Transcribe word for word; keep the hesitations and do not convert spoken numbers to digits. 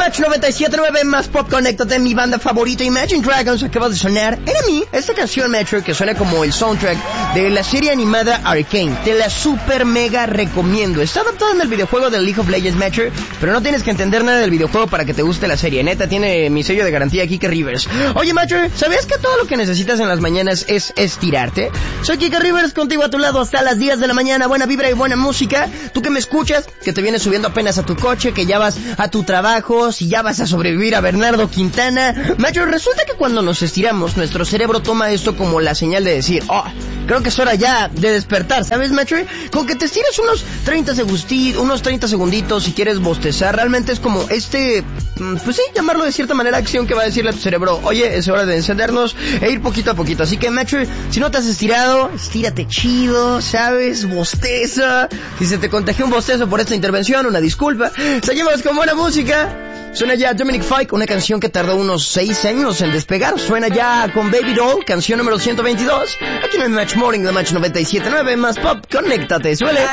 Match noventa y siete punto nueve más pop, conéctate, mi banda favorita Imagine Dragons acaba de sonar Enemy. Esta canción, Metro, que suena como el soundtrack de la serie animada Arcane, te la super mega recomiendo. Está adaptada en el videojuego de League of Legends, Metro, pero no tienes que entender nada del videojuego para que te guste la serie. Neta, tiene mi sello de garantía Kike Rivers. Oye, Metro, ¿sabías que todo lo que necesitas en las mañanas es estirarte? Soy Kike Rivers, contigo a tu lado hasta las diez de la mañana. Buena vibra y buena música. Tú que me escuchas, que te vienes subiendo apenas a tu coche, que ya vas a tu trabajo, si ya vas a sobrevivir a Bernardo Quintana. Macho, resulta que cuando nos estiramos, nuestro cerebro toma esto como la señal de decir, oh, creo que es hora ya de despertar, ¿sabes, Macho? Con que te estires unos treinta segunditos, unos treinta segunditos si quieres bostezar, realmente es como este, pues sí, llamarlo de cierta manera acción que va a decirle a tu cerebro, oye, es hora de encendernos e ir poquito a poquito. Así que, Macho, si no te has estirado, estírate chido, ¿sabes? Bosteza. Si se te contagió un bostezo por esta intervención, una disculpa. Seguimos con buena música. Suena ya Dominic Fike, una canción que tardó unos seis años en despegar. Suena ya con Baby Doll, canción número ciento veintidós. Aquí en el Match Morning de Match noventa y siete punto nueve más pop. Conéctate, suele.